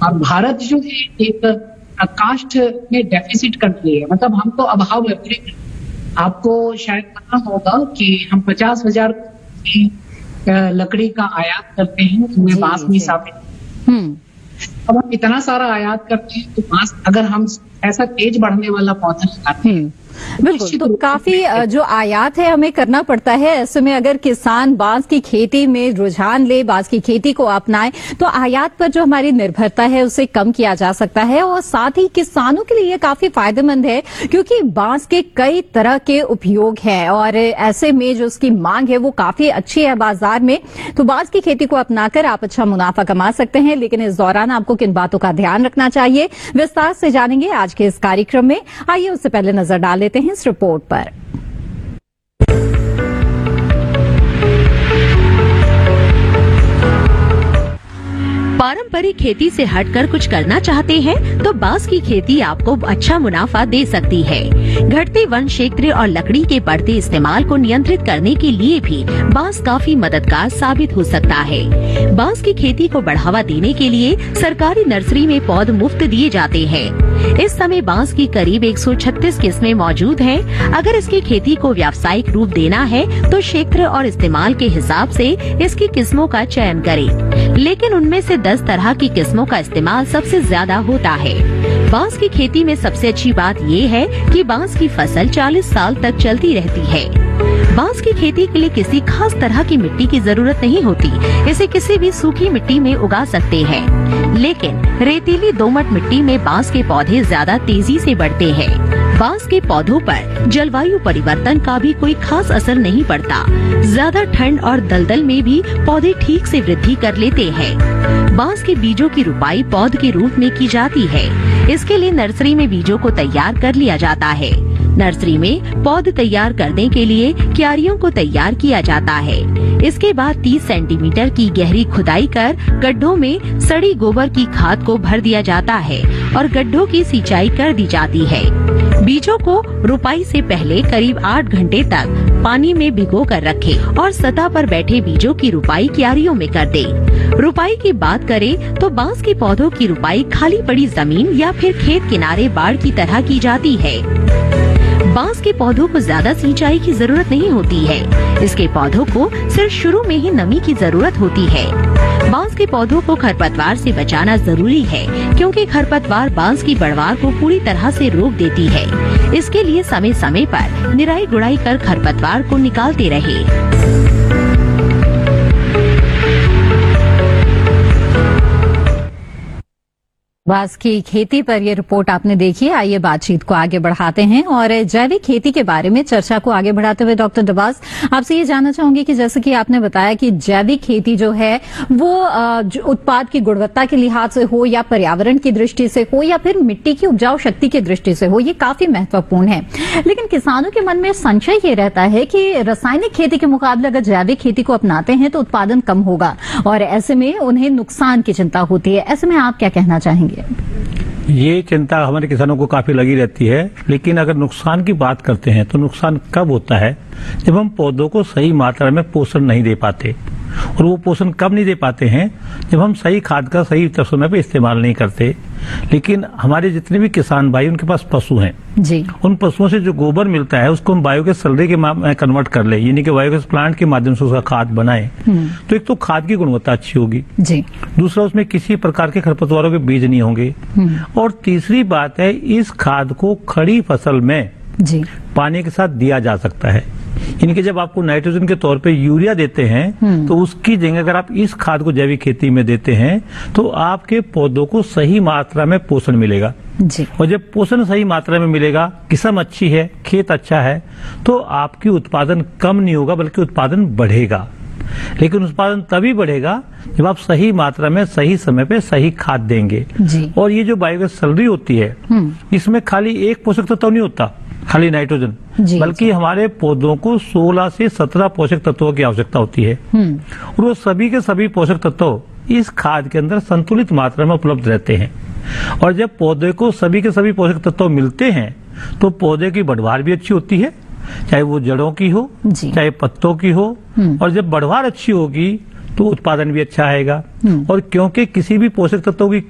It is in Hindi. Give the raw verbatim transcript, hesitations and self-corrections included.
और भारत जो है एक कास्ट में डेफिसिट कंट्री है, मतलब हम तो अभाव है। आपको शायद पता होगा कि हम पचास हजार की लकड़ी का आयात करते हैं, उसमें बांस नहीं शामिल। हम्म अब हम इतना सारा आयात करते हैं तो बांस अगर हम ऐसा तेज बढ़ने वाला पौधा लगाते हैं, बिल्कुल, तो काफी जो आयात है हमें करना पड़ता है। ऐसे में अगर किसान बांस की खेती में रुझान ले, बांस की खेती को अपनाए, तो आयात पर जो हमारी निर्भरता है उसे कम किया जा सकता है। और साथ ही किसानों के लिए काफी फायदेमंद है, क्योंकि बांस के कई तरह के उपयोग हैं और ऐसे में जो उसकी मांग है वो काफी अच्छी है बाजार में। तो बांस की खेती को अपनाकर आप अच्छा मुनाफा कमा सकते हैं, लेकिन इस दौरान आपको किन बातों का ध्यान रखना चाहिए, विस्तार से जानेंगे आज के इस कार्यक्रम में। आइए उससे पहले नजर डाल लेते हैं इस रिपोर्ट पर। पारंपरिक खेती से हटकर कुछ करना चाहते हैं तो बांस की खेती आपको अच्छा मुनाफा दे सकती है। घटते वन क्षेत्र और लकड़ी के बढ़ते इस्तेमाल को नियंत्रित करने के लिए भी बांस काफी मददगार साबित हो सकता है। बांस की खेती को बढ़ावा देने के लिए सरकारी नर्सरी में पौध मुफ्त दिए जाते हैं। इस समय बांस की करीब एक सौ छत्तीस किस्में मौजूद हैं। अगर इसकी खेती को व्यावसायिक रूप देना है तो क्षेत्र और इस्तेमाल के हिसाब से इसकी किस्मों का चयन करें, लेकिन उनमें से दस तरह की किस्मों का इस्तेमाल सबसे ज्यादा होता है। बांस की खेती में सबसे अच्छी बात ये है कि बांस की फसल चालीस साल तक चलती रहती है। बांस की खेती के लिए किसी खास तरह की मिट्टी की जरूरत नहीं होती। इसे किसी भी सूखी मिट्टी में उगा सकते हैं, लेकिन रेतीली दोमट मिट्टी में बांस के पौधे ज्यादा तेजी से बढ़ते हैं। बांस के पौधों पर जलवायु परिवर्तन का भी कोई खास असर नहीं पड़ता। ज्यादा ठंड और दलदल में भी पौधे ठीक से वृद्धि कर लेते हैं। बांस के बीजों की रुपाई पौध के रूप में की जाती है। इसके लिए नर्सरी में बीजों को तैयार कर लिया जाता है। नर्सरी में पौध तैयार करने के लिए क्यारियों को तैयार किया जाता है। इसके बाद तीस सेंटीमीटर की गहरी खुदाई कर गड्ढों में सड़ी गोबर की खाद को भर दिया जाता है और गड्ढों की सिंचाई कर दी जाती है। बीजों को रुपाई से पहले करीब आठ घंटे तक पानी में भिगो कर रखें और सतह पर बैठे बीजों की रुपाई क्यारियों में कर दें। रुपाई की बात करें तो बांस के पौधों की रुपाई खाली पड़ी जमीन या फिर खेत किनारे बाड़ की तरह की जाती है। बांस के पौधों को ज्यादा सिंचाई की जरूरत नहीं होती है। इसके पौधों को सिर्फ शुरू में ही नमी की जरूरत होती है। बांस के पौधों को खरपतवार से बचाना जरूरी है, क्योंकि खरपतवार बांस की बढ़वार को पूरी तरह से रोक देती है। इसके लिए समय समय पर निराई गुड़ाई कर खरपतवार को निकालते रहे। बांस की खेती पर ये रिपोर्ट आपने देखी। आइए बातचीत को आगे बढ़ाते हैं और जैविक खेती के बारे में चर्चा को आगे बढ़ाते हुए डॉक्टर डबास, आपसे ये जानना चाहूंगी कि जैसे कि आपने बताया कि जैविक खेती जो है वो उत्पाद की गुणवत्ता के लिहाज से हो या पर्यावरण की दृष्टि से हो या फिर मिट्टी की उपजाऊ शक्ति की दृष्टि से हो, ये काफी महत्वपूर्ण है। लेकिन किसानों के मन में संशय ये रहता है कि रासायनिक खेती के मुकाबले अगर जैविक खेती को अपनाते हैं तो उत्पादन कम होगा और ऐसे में उन्हें नुकसान की चिंता होती है। ऐसे में आप क्या कहना चाहेंगे? ये चिंता हमारे किसानों को काफी लगी रहती है, लेकिन अगर नुकसान की बात करते हैं तो नुकसान कब होता है? जब हम पौधों को सही मात्रा में पोषण नहीं दे पाते। और वो पोषण कब नहीं दे पाते हैं? जब हम सही खाद का सही समय पे इस्तेमाल नहीं करते। लेकिन हमारे जितने भी किसान भाई उनके पास पशु हैं जी, उन पशुओं से जो गोबर मिलता है उसको हम बायोगैस स्लरी के कन्वर्ट कर ले, यानी कि बायोगैस प्लांट के माध्यम से उसका खाद बनाए, तो एक तो खाद की गुणवत्ता अच्छी होगी जी, दूसरा उसमें किसी प्रकार के खरपतवारों के बीज नहीं होंगे, और तीसरी बात है इस खाद को खड़ी फसल में जी पानी के साथ दिया जा सकता है। यानी कि जब आपको नाइट्रोजन के तौर पे यूरिया देते हैं तो उसकी जगह अगर आप इस खाद को जैविक खेती में देते हैं तो आपके पौधों को सही मात्रा में पोषण मिलेगा जी। और जब पोषण सही मात्रा में मिलेगा, किस्म अच्छी है, खेत अच्छा है, तो आपकी उत्पादन कम नहीं होगा बल्कि उत्पादन बढ़ेगा। लेकिन उत्पादन तभी बढ़ेगा जब आप सही मात्रा में सही समय पे सही खाद देंगे जी। और ये जो बायोगैस स्लरी होती है इसमें खाली एक पोषक तत्व नहीं होता, खाली नाइट्रोजन, बल्कि हमारे पौधों को सोलह से सत्रह पोषक तत्वों की आवश्यकता होती है और वो सभी के सभी पोषक तत्व इस खाद के अंदर संतुलित मात्रा में उपलब्ध रहते हैं। और जब पौधे को सभी के सभी पोषक तत्व मिलते हैं तो पौधे की बढ़वार भी अच्छी होती है, चाहे वो जड़ों की हो चाहे पत्तों की हो, और जब बढ़वार अच्छी होगी तो उत्पादन भी अच्छा आएगा। और क्योंकि किसी भी पोषक तत्वों की